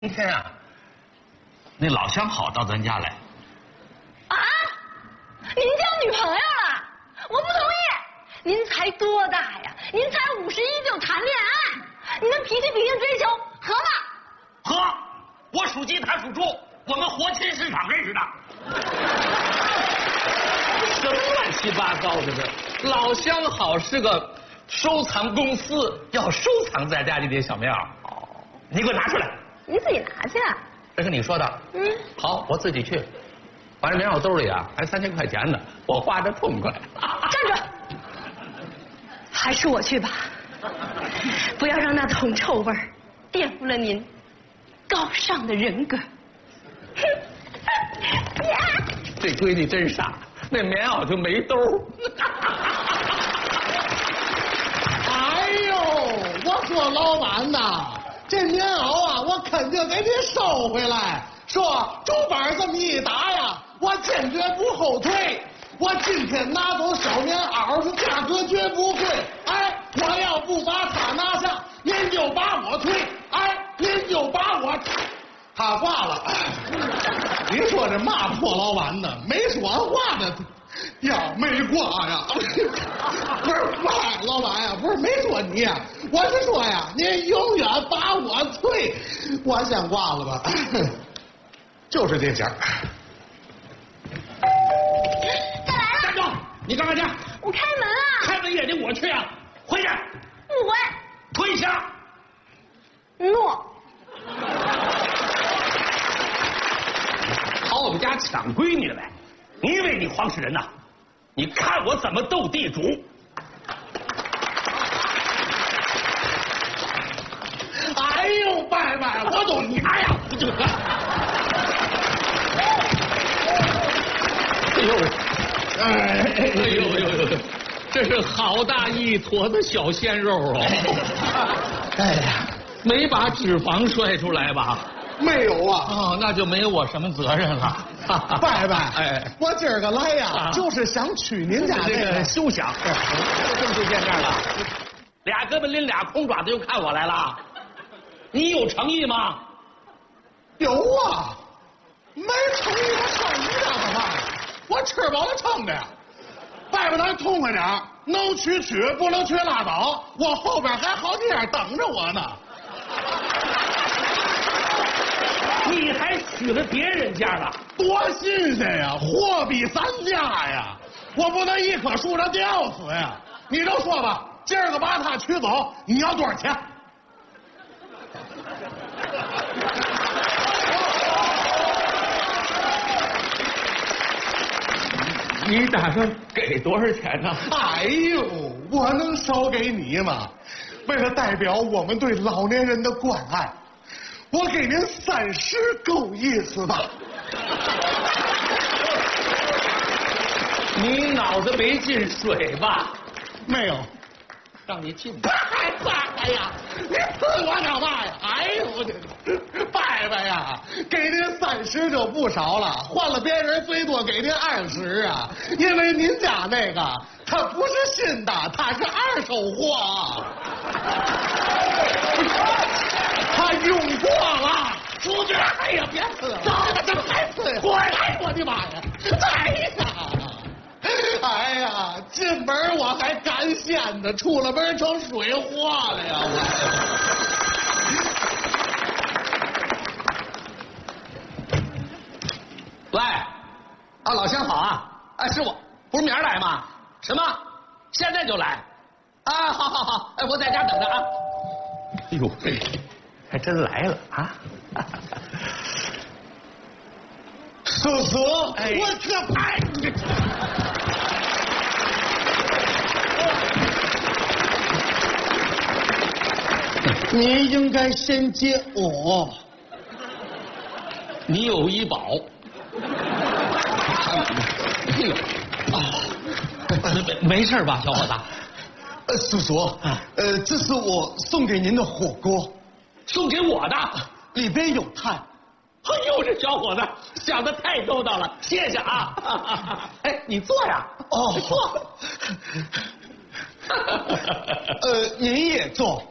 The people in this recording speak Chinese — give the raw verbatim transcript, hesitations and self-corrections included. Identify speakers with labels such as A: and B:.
A: 今天啊，那老相好到咱家来。
B: 啊？您交女朋友了？我不同意！您才多大呀？您才五十一就谈恋爱，你们脾气秉性追求合吗？
A: 合，我属鸡，他属猪，我们活禽市场认识的。什么乱七八糟的这？老相好是个收藏公司，要收藏咱家这点小棉袄。哦，你给我拿出来。
B: 你自己拿去。
A: 这是你说的。
B: 嗯。
A: 好，我自己去。反正棉袄兜里啊还三千块钱呢，我花着痛快。
B: 站住！还是我去吧，不要让那桶臭味儿玷污了您高尚的人格。
A: 这闺女真傻，那棉袄就没兜。
C: 哎呦，我说老板呐，这棉袄啊，我肯定给你收回来。说主板这么一打呀，我坚决不后退。我今天拿走小棉袄，这价格绝不贵。哎，我要不把它拿下，您就把我退。哎，您就把我。他挂了。你说这嘛破老板呢？没说话的呀，没挂呀。不是，哎，老板呀，不是没说你呀，我是说呀，您永远把我退。我先挂了吧。就是这家。
B: 再来了！
A: 站住！你干嘛去？
B: 我开门啊！
A: 开门也得我去啊！回去！
B: 不回。
A: 退下！
B: 诺。
A: 跑我们家抢闺女来！你以为你黄世仁呐？你看我怎么斗地主！
C: 哎呦，拜拜！我都
A: 哎呀！哎呦！哎哎呦呦呦！这是好大一坨的小鲜肉哦！
C: 哎呀，
A: 没把脂肪摔出来吧？
C: 没有啊。
A: 哦，那就没有我什么责任了。
C: 拜拜！
A: 哎，
C: 我今儿个来呀，啊、就是想娶您家这个
A: 休想！正式见面了，俩胳膊拎俩空爪子又看我来了，你有诚意吗？
C: 有啊，没诚意我上你家干嘛？我吃饱了撑的呀。拜拜咱痛快点，能娶娶，不能娶拉倒。我后边还好几样等着我呢。
A: 你还娶了别人家了？
C: 多新鲜呀！货比三家呀！我不能一棵树上吊死呀！你都说吧，今儿个把他娶走，你要多少钱？
A: 你打算给多少钱呢？
C: 哎呦，我能少给你吗？为了代表我们对老年人的关爱，我给您三十够意思吧？
A: 你脑子没进水吧？
C: 没有，
A: 让你进。
C: 拜拜呀！你刺我干嘛呀？哎呦，我这拜拜呀！给您三十就不少了，换了别人最多给您二十啊！因为您家那个它不是新的，它是二手货，它用过了。出去！哎呀，别刺了！怎么还刺呀？滚！哎，我的妈呀！哎呀！哎呀，进门我还干鲜的，出了门成水货了呀！
A: 喂，啊，老相好啊！哎，是我，不是明儿来吗？什么？现在就来？啊，好好好，哎，我在家等着啊。哎呦，还真来了啊！
C: 叔叔，
A: 哎、
C: 我可哎！你应该先接我。
A: 你有医保。啊，没没事吧，小伙子？
C: 呃，叔叔，呃，这是我送给您的火锅，
A: 送给我的，
C: 里边有碳。
A: 哎呦，这小伙子想的太周到了，谢谢啊！哎，你坐呀。
C: 哦，
A: 坐。
C: 呃，您也坐。